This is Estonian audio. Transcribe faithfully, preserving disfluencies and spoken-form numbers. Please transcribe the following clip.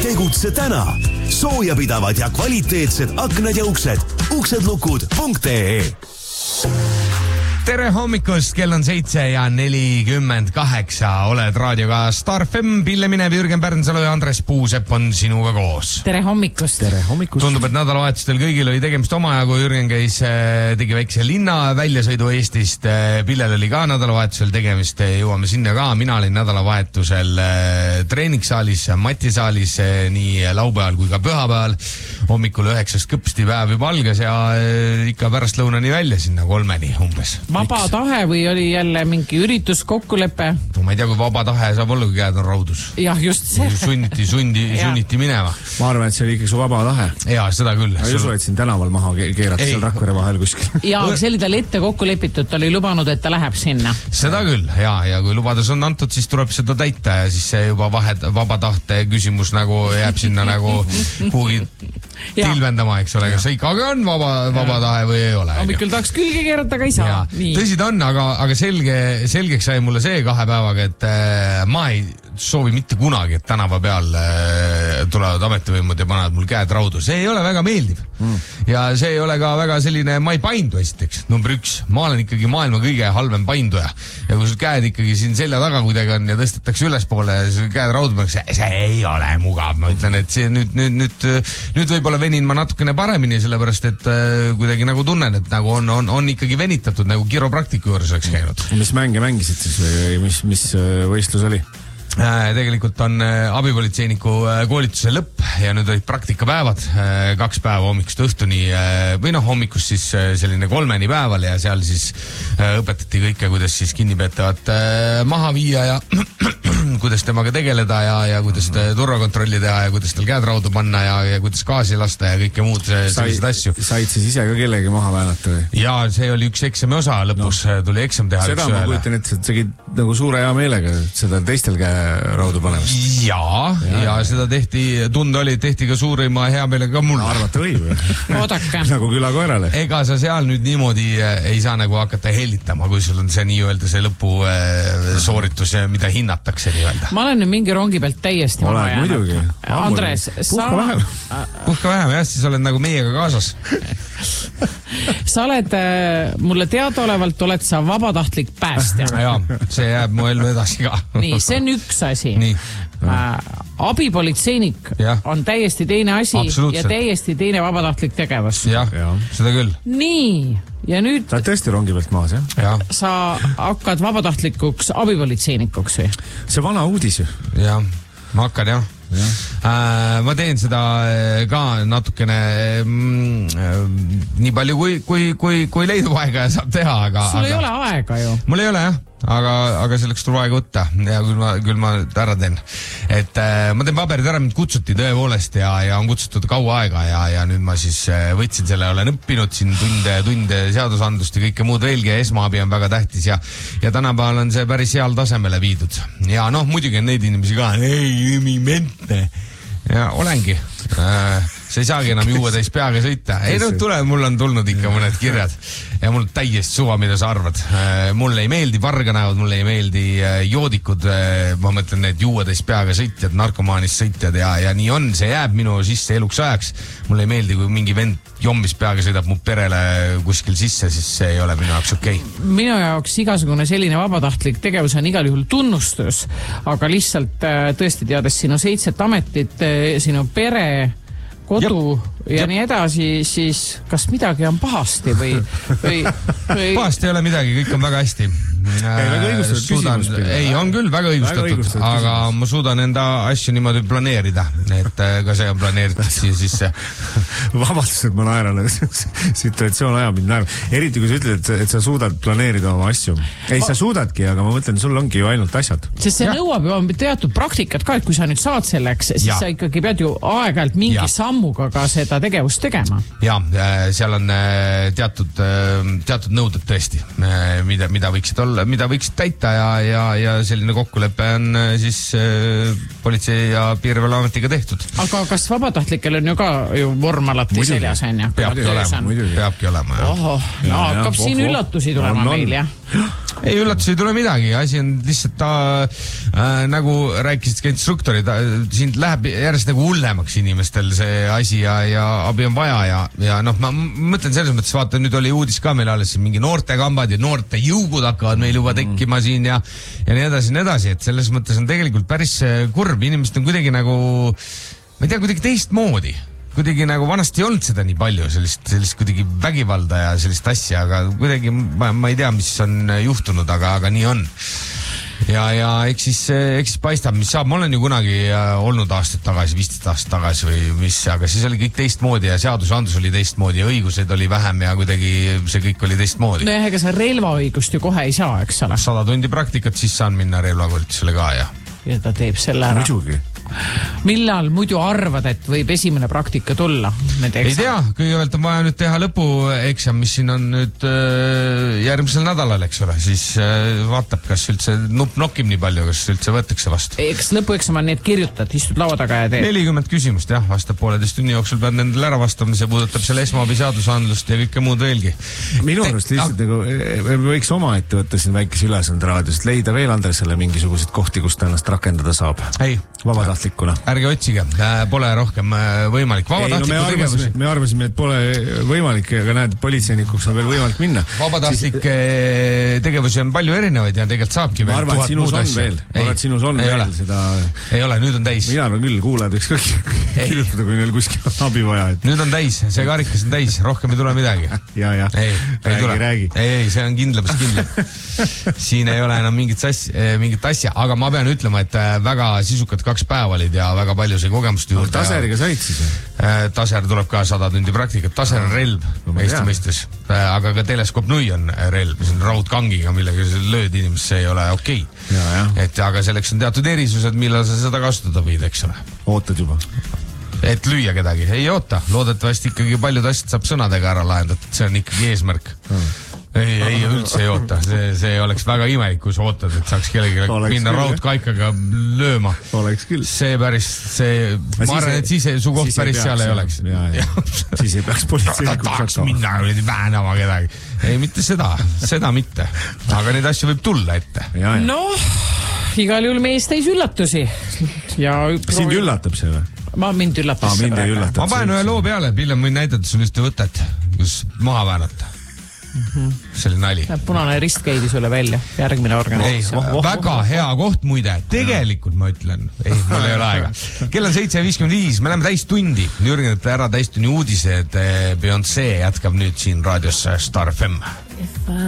Tegutse täna. Soojapidavad ja kvaliteetsed aknad ja uksed. uksedlukud punkt ee. Tere hommikust, kell on seitse ja nelikümmend kaheksa. Oled raadioga Star F M, Pille Minev, Jürgen Pärnsalu ja Andres Puusepp on sinuga koos. Tere hommikust. Tere hommikust. Tundub, et nädalavahetustel kõigil oli tegemist omajagu. Jürgen käis, tegi väikse linna väljasõidu Eestist. Pillel oli ka nädalavahetusel tegemist. Jõuame sinna ka. Mina olin nädalavahetusel treeningsaalis, Mati saalis nii laupäeval kui ka pühapäeval. Hommikul üheksast kõpsti päev juba algas ja ikka pärast lõunani välja sinna kolmeni umbes. Vaba tahe või oli jälle mingi üritus, kokkulepe? Ma ei tea, kui vaba tahe saab olla, kui käed on raudus. Jah, just see. Sunniti, sundi, sunniti minema. Ma arvan, et see oli ikka su vaba tahe. Jaa, seda küll. Ma ei usu, et siin tänaval maha keerata seal Rakvere vahel kuskil. Jaa, aga see oli tal ette kokku lepitud, ta oli lubanud, et ta läheb sinna. Seda küll, jaa, ja kui lubadus on antud, siis tuleb seda täita ja siis see juba vahed, vaba tahte küsimus nagu jääb sinna nagu kuhugi tilvendama, eks ole, kas ikkagi on vaba, vaba tahe või ei ole. Hommikul tahaks külge keerata, aga ei saa. Tõsi ta on, aga, aga selge, selgeks sai mulle see kahe päevaga, et äh, ma ei soovi mitte kunagi, et tänava peal äh, tulevad ametivõimud ja panevad mul käed raudu. See ei ole väga meeldiv. Mm. Ja see ei ole ka väga selline, ma ei paindu esiteks, number üks. Ma olen ikkagi maailma kõige halvem painduja. Ja kui sul käed ikkagi siin selja taga kuidagi on ja tõstetakse ülespoole ja sul käed raudu, see, see ei ole mugav. Ma ütlen, et see nüüd, nüüd, nüüd, nüüd võib-olla venin ma natukene paremini, sellepärast et äh, kuidagi nagu tunnen, et nagu on, on, on ikkagi venitatud nagu kiropraktiku juures oleks käinud. Mis mänge mängisid siis või mis, mis võistlus oli? Tegelikult on abipolitseiniku koolituse lõpp ja nüüd olid praktikapäevad, kaks päeva hommikust õhtuni või noh, hommikust siis selline kolmeni päeval ja seal siis õpetati kõike, kuidas siis kinnipeetavat maha viia ja kuidas temaga tegeleda ja, ja kuidas turvakontrolli teha ja kuidas tal käed raudu panna ja, ja kuidas gaasi lasta ja kõike muud sellised asju. Said siis ise ka kellegi maha väänata või? Ja see oli üks eksami osa, lõpus no. Tuli eksam teha. Seda ma kujutan, et sa tegid nagu suure hea meelega seda teistel käe raudu panemast. Jaa, ja, ja seda tehti, tunda oli, tehti ka suurima hea meelega ka mulle. Arvata võib. Oodake. Nagu külakoerale. Ega sa seal nüüd niimoodi ei saa nagu hakata hellitama, kui sul on see nii-öelda see lõpu sooritus, mida hinnatakse nii-öelda. Ma olen nüüd mingi rongi pealt täiesti maha jäänud. Muidugi. Andres, puhka sa... vähem. Puhka vähem, jah, siis oled nagu meiega kaasas. Sa oled, mulle teadaolevalt oled sa vabatahtlik päästja. Jaa, see jääb mu ellu edasi ka. Nii, see on üks asi. Nii. Äh, abipolitseinik ja. On täiesti teine asi ja täiesti teine vabatahtlik tegevus. Jah, ja. Seda küll. Nii, ja nüüd... Sa oled tõesti rongi pealt maas, jah? Ja. Sa hakkad vabatahtlikuks abipolitseinikuks või? See vana uudis ju. Jah, ma hakkan jah. Ja. Äh, ma teen seda ka natukene mm, nii palju kui, kui, kui, kui leidub aega ja saab teha, aga... Sul aga, ei ole aega ju. Mul ei ole jah, aga, aga selleks tuleb aega võtta ja küll ma, küll ma ära teen. Et äh, ma teen paberid ära, mind kutsuti tõepoolest ja, ja on kutsutud kaua aega ja, ja nüüd ma siis võtsin selle, olen õppinud siin tunde, tunde seadusandlust ja kõike muud veelgi ja esmaabi on väga tähtis ja, ja tänapäeval on see päris heal tasemele viidud. Ja noh, muidugi on neid inimesi ka, ei, ment ja olengi äh, sa ei saagi enam juueteist peaga sõita. Ei no tule, mul on tulnud ikka mõned kirjad ja mul täiesti suva, mida sa arvad. äh, mulle ei meeldi varganäod, mulle ei meeldi äh, joodikud, äh, ma mõtlen need juueteist peaga sõitjad, narkomaanist sõitjad ja, ja nii on, see jääb minu sisse eluks ajaks. Mulle ei meeldi, kui mingi vend jombis peaga sõidab mu perele kuskil sisse, siis see ei ole minu jaoks okei okay. Minu jaoks igasugune selline vabatahtlik tegevus on igal juhul tunnustus, aga lihtsalt tõesti teades sinu seitset ametit, sinu pere, kodu Jop. Ja Jop. Nii edasi, siis kas midagi on pahasti või, või, või... Pahasti ei ole midagi, kõik on väga hästi. Ei, väga õigustatud suudan, küsimus. Ei, on küll väga õigustatud, väga õigustatud aga küsimus. Ma suudan enda asju niimoodi planeerida, et ka see on planeeritud siia sisse. Vabandust, et ma naeran, situatsioon ajab mind naerma. Eriti kui sa ütled, et, et sa suudad planeerida oma asju. Ei, sa suudadki, aga ma mõtlen, sul ongi ju ainult asjad. Sest see ja. Nõuab ju teatud praktikat ka, et kui sa nüüd saad selleks, siis ja. Sa ikkagi pead ju aeg-ajalt mingi ja. Sammuga ka seda tegevust tegema. Ja, seal on teatud, teatud nõuded tõesti, mida, mida võiksid olla, mida võiksid täita ja, ja, ja selline kokkulepe on siis politsei ja piirivalveametiga tehtud. Aga kas vabatahtlikel on ju ka ju vorm alati seljas, on ju? Peabki olema, peabki olema. Oho, no hakkab siin üllatusi tulema meil, jah. ei, üllatus ei tule midagi, asi on lihtsalt ta, äh, nagu rääkisid ka instruktorid, siin läheb järjest nagu hullemaks inimestel see asi ja, ja abi on vaja ja, ja noh, ma mõtlen selles mõttes, vaata, nüüd oli uudis ka meil alles mingi noortekambad ja noorte jõugud hakkavad meil juba tekkima siin ja, ja nii edasi, nii edasi, et selles mõttes on tegelikult päris kurb, inimesed on kuidagi nagu, ma ei tea, kuidagi teistmoodi. Kuidagi nagu vanasti ei olnud seda nii palju, sellist, sellist kuidagi vägivalda ja sellist asja, aga kuidagi ma, ma ei tea, mis on juhtunud, aga, aga nii on. Ja, ja eks siis, eks siis paistab, mis saab. Ma olen ju kunagi olnud aastat tagasi, viisteist aastat tagasi või mis, aga siis oli kõik teistmoodi ja seadusandlus oli teistmoodi ja õigused oli vähem ja kuidagi see kõik oli teistmoodi. No jah, ega sa relvaõigust ju kohe ei saa, eks ole. Sada tundi praktikat, siis saan minna relvakoolitusele ka ja. Ja ta teeb selle ära. Muidugi. Millal muidu arvad, et võib esimene praktika tulla? Ei tea, kõigepealt on vaja nüüd teha lõpueksam, mis siin on nüüd äh, järgmisel nädalal, eks ole, siis äh, vaatab, kas üldse nupp nokib nii palju, kas üldse võetakse vastu. Eks lõpueksam on need kirjutad, istud laua taga ja teed? nelikümmend küsimust, jah, vastab pooleteist tunni jooksul pead nendele ära vastama, see puudutab selle esmaabi seadusandlust ja kõike muud veelgi. Minu arust lihtsalt nagu, me võiks oma ette võtta siin väikese ülesande raadiost, leida veel Andresele mingisuguseid kohti, kus ta ennast rakendada saab. Ei. Vabatahtlikuna. Ärge otsige, pole rohkem võimalik. Ei, no me, arvasime, me arvasime, et pole võimalik, aga näed, politseinikuks on veel võimalik minna. Vabatahtlikke siis... tegevusi on palju erinevaid ja tegelikult saabki ma veel arvan, tuhat muud asja. Veel. Ma arvan, et sinus on veel ole. Seda... Ei ole, nüüd on täis. Mina arvan küll, kuulajad võiks kõik kirjutada, kui neil kuskil on abi vaja. Et... Nüüd on täis, see karikas on täis, rohkem ei tule midagi. ja, ja. Ei, räägi, ei tule. Räägi. Ei, ei, see on kindlam, kindlam. Siin ei ole enam mingit, sass, mingit asja, aga ma pean ütlema, et väga sisukad kaks päeva olid ja väga palju see kogemust juurde. Taseriga said siis? Taser tuleb ka sada tundi praktikat. Taser on relv no, Eesti mõistes. Aga ka teleskoop nui on relv, mis on raudkangiga, millega lööd inimest, see ei ole okei. Okay. Et aga selleks on teatud erisused, millal sa seda kasutada võid, eks ole. Ootad juba? Et lüüa kedagi. Ei oota. Loodetavasti ikkagi paljud asjad saab sõnadega ära lahendatud. See on ikkagi eesmärk. Hmm. Ei, ei, üldse ei oota. See, see oleks väga imelik, kui sa ootad, et saaks kellegi minna raudkaikaga lööma. Oleks küll. See päris, see, ma arvan, et siis ei, su koht päris seal ei oleks. Ja, ja. Siis ei peaks politseinikuks tahaks minna väänama kedagi. Ei, mitte seda, seda mitte. Aga neid asju võib tulla ette. Noh, igal juhul mees täis üllatusi. Ja sind üllatab see või? Ma mind üllatas. Ah, mind ei üllatab. Ma panen ühe loo peale, hiljem võin näidata sul just võtet, kus maha väänata. Mm-hmm. See oli nali. Punane rist käidi sulle välja, järgmine organisatsioon. Ei, väga hea koht muide. Tegelikult ma ütlen, ei, mul ei ole aega. Kell on seitse viiskümmend viis, me läheme täis tundi. Jürgen, et ära täis tunni uudised. Beyoncé jätkab nüüd siin raadios Star F M.